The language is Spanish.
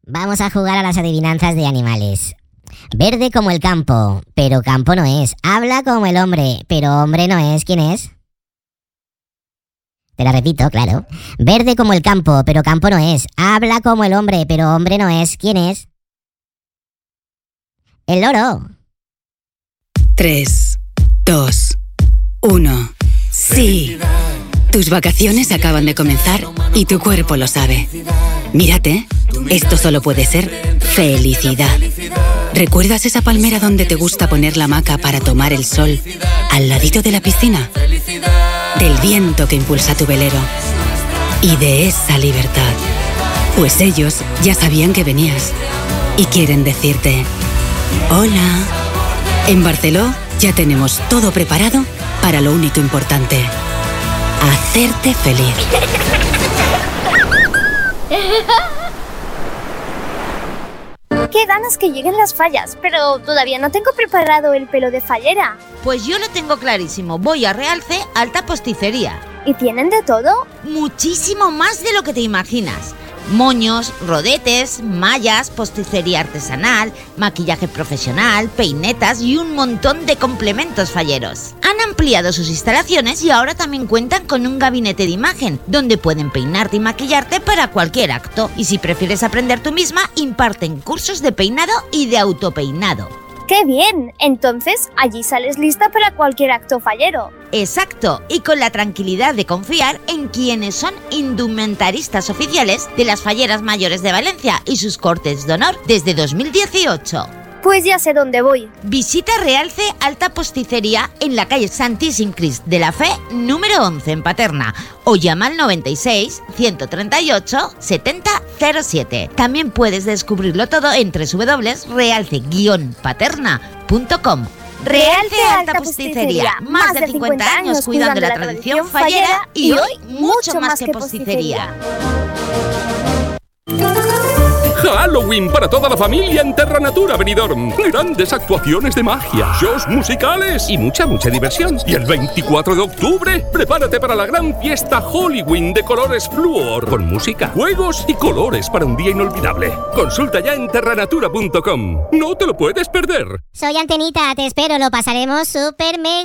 Vamos a jugar a las adivinanzas de animales. Verde como el campo, pero campo no es. Habla como el hombre, pero hombre no es. ¿Quién es? Te la repito, claro. Verde como el campo, pero campo no es. Habla como el hombre, pero hombre no es. ¿Quién es? El loro. 3, 2, 1. Sí. Tus vacaciones acaban de comenzar y tu cuerpo lo sabe. Mírate, esto solo puede ser felicidad. ¿Recuerdas esa palmera donde te gusta poner la hamaca para tomar el sol al ladito de la piscina? Del viento que impulsa tu velero y de esa libertad. Pues ellos ya sabían que venías y quieren decirte: hola. En Barceló ya tenemos todo preparado para lo único importante: hacerte feliz. Qué ganas que lleguen las fallas, pero todavía no tengo preparado el pelo de fallera. Pues yo lo tengo clarísimo, voy a Realce Alta Posticería. ¿Y tienen de todo? Muchísimo más de lo que te imaginas. Moños, rodetes, mallas, posticería artesanal, maquillaje profesional, peinetas y un montón de complementos falleros. Han ampliado sus instalaciones y ahora también cuentan con un gabinete de imagen, donde pueden peinarte y maquillarte para cualquier acto. Y si prefieres aprender tú misma, imparten cursos de peinado y de autopeinado. ¡Qué bien! Entonces, allí sales lista para cualquier acto fallero. Exacto, y con la tranquilidad de confiar en quienes son indumentaristas oficiales de las falleras mayores de Valencia y sus cortes de honor desde 2018. Pues ya sé dónde voy. Visita Realce Alta Posticería en la calle Santíssim Crist de la Fe, número 11 en Paterna, o llama al 96 138 7007. También puedes descubrirlo todo en www.realce-paterna.com. Realce Alta Posticería, más de 50 años cuidando la tradición fallera y hoy mucho más que posticería. Halloween para toda la familia en Terra Natura Benidorm. Grandes actuaciones de magia, shows musicales y mucha diversión. Y el 24 de octubre, prepárate para la gran fiesta Halloween de colores Fluor, con música, juegos y colores para un día inolvidable. Consulta ya en terranatura.com. No te lo puedes perder. Soy Antenita, te espero, lo pasaremos súper mega